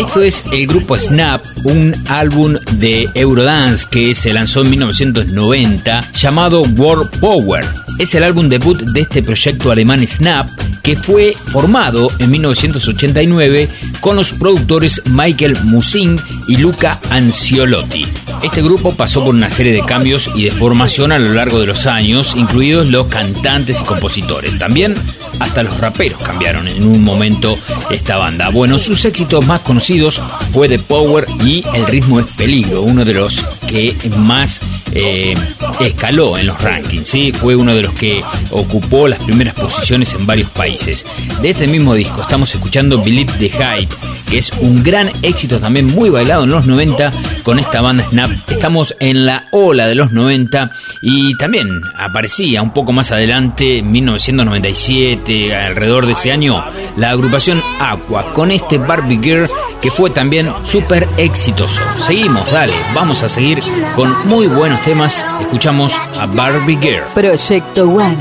Esto es el grupo Snap, un álbum de Eurodance que se lanzó en 1990 llamado World Power. Es el álbum debut de este proyecto alemán Snap, que fue formado en 1989 con los productores Michael Musin y Luca Anciolotti. Este grupo pasó por una serie de cambios y de formación a lo largo de los años, incluidos los cantantes y compositores. También hasta los raperos cambiaron en un momento esta banda. Bueno, sus éxitos más conocidos fue The Power y El ritmo es peligro, uno de los que más escaló en los rankings, ¿sí? Fue uno de los que ocupó las primeras posiciones en varios países. De este mismo disco estamos escuchando Believe the Hype, que es un gran éxito también muy bailado en los 90 con esta banda Snap. Estamos en la ola de los 90 y también aparecía un poco más adelante, en 1997, alrededor de ese año, la agrupación Aqua con este Barbie Girl, que fue también súper exitoso. Seguimos, dale, vamos a seguir con muy buenos temas. Escuchamos a Barbie Girl. Proyecto One.